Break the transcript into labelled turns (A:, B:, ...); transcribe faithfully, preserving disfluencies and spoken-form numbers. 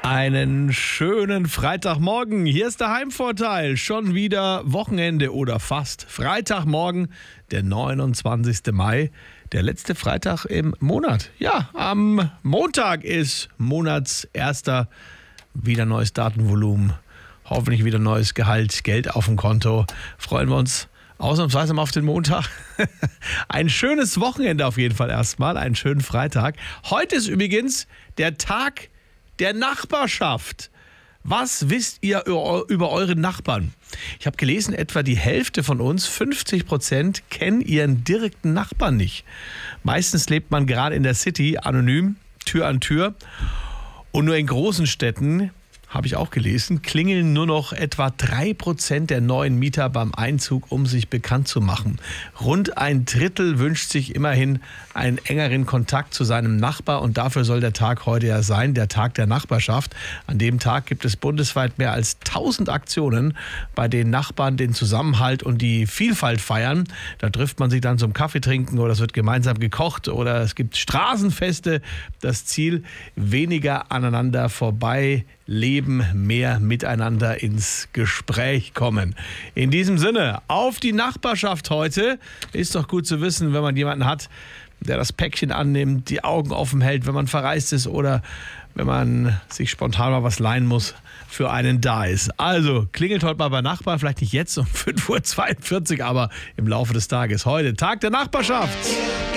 A: Einen schönen Freitagmorgen. Hier ist der Heimvorteil. Schon wieder Wochenende oder fast. Freitagmorgen, der neunundzwanzigste Mai. Der letzte Freitag im Monat. Ja, am Montag ist Monatserster. Wieder neues Datenvolumen. Hoffentlich wieder neues Gehalt, Geld auf dem Konto. Freuen wir uns ausnahmsweise mal auf den Montag. Ein schönes Wochenende auf jeden Fall erstmal. Einen schönen Freitag. Heute ist übrigens der Tag der Nachbarschaft. Was wisst ihr über eure Nachbarn? Ich habe gelesen, etwa die Hälfte von uns, fünfzig Prozent, kennen ihren direkten Nachbarn nicht. Meistens lebt man gerade in der City anonym, Tür an Tür. Und nur in großen Städten, habe ich auch gelesen, klingeln nur noch etwa drei Prozent der neuen Mieter beim Einzug, um sich bekannt zu machen. Rund ein Drittel wünscht sich immerhin einen engeren Kontakt zu seinem Nachbar und dafür soll der Tag heute ja sein, der Tag der Nachbarschaft. An dem Tag gibt es bundesweit mehr als tausend Aktionen, bei denen Nachbarn den Zusammenhalt und die Vielfalt feiern. Da trifft man sich dann zum Kaffee trinken oder es wird gemeinsam gekocht oder es gibt Straßenfeste. Das Ziel, weniger aneinander vorbei leben, mehr miteinander ins Gespräch kommen. In diesem Sinne, auf die Nachbarschaft heute. Ist doch gut zu wissen, wenn man jemanden hat, der das Päckchen annimmt, die Augen offen hält, wenn man verreist ist oder wenn man sich spontan mal was leihen muss, für einen da ist. Also, klingelt heute mal bei Nachbarn, vielleicht nicht jetzt um fünf Uhr zweiundvierzig, aber im Laufe des Tages. Heute, Tag der Nachbarschaft.